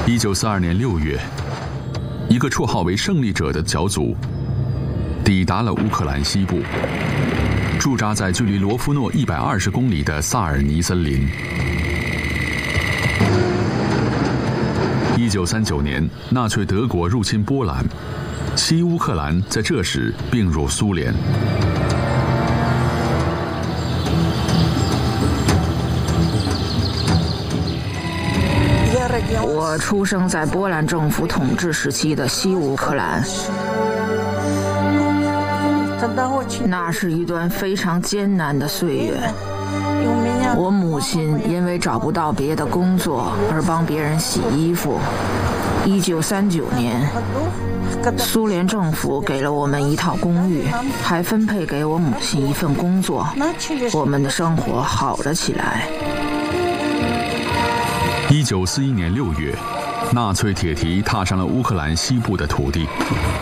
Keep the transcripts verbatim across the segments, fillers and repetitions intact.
一九四二年六月，一个绰号为“胜利者”的小组抵达了乌克兰西部，驻扎在距离罗夫诺一百二十公里的萨尔尼森林。一九三九年，纳粹德国入侵波兰，西乌克兰在这时并入苏联。 我出生在波兰政府统治时期的西乌克兰，那是一段非常艰难的岁月。我母亲因为找不到别的工作而帮别人洗衣服。一九三九年，苏联政府给了我们一套公寓，还分配给我母亲一份工作，我们的生活好了起来。 一九四一年六月，纳粹铁蹄踏上了乌克兰西部的土地。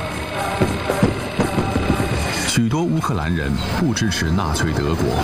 许多乌克兰人不支持纳粹德国。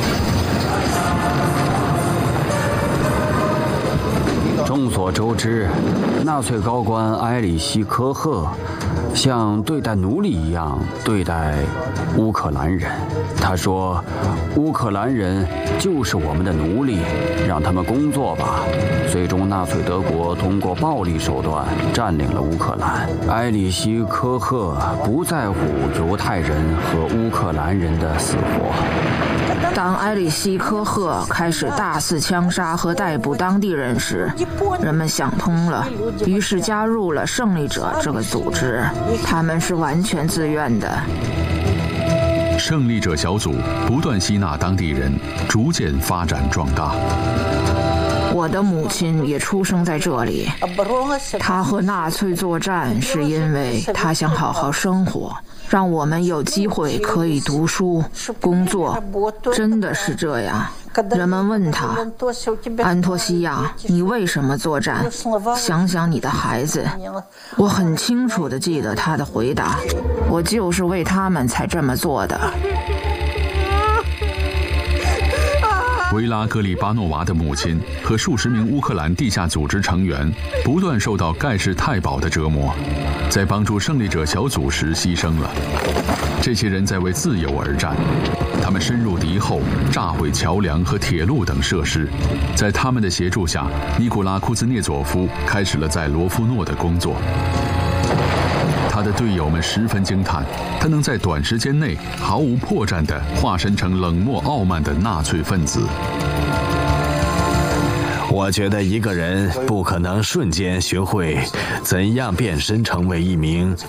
众所周知，纳粹高官埃里希·科赫像对待奴隶一样对待乌克兰人。他说：“乌克兰人就是我们的奴隶，让他们工作吧。”最终，纳粹德国通过暴力手段占领了乌克兰。埃里希·科赫不在乎犹太人和乌克兰人的死活。 当埃里希·科赫开始大肆枪杀和逮捕当地人时，人们想通了，于是加入了胜利者这个组织。他们是完全自愿的。 胜利者小组不断吸纳当地人，逐渐发展壮大。 我的母亲也出生在这里，她和纳粹作战是因为她想好好生活，让我们有机会可以读书、工作。真的是这样。人们问他：“安托西亚，你为什么作战？想想你的孩子。”我很清楚地记得他的回答：“我就是为他们才这么做的。” 维拉戈里巴诺娃的母亲和数十名乌克兰地下组织成员不断受到盖世太保的折磨，在帮助胜利者小组时牺牲了。这些人在为自由而战，他们深入敌后，炸毁桥梁和铁路等设施。在他们的协助下，尼古拉库兹涅佐夫开始了在罗夫诺的工作。他的队友们十分惊叹，他能在短时间内毫无破绽地化身成冷漠傲慢的纳粹分子。 我觉得一个人不可能瞬间学会怎样变身成为一名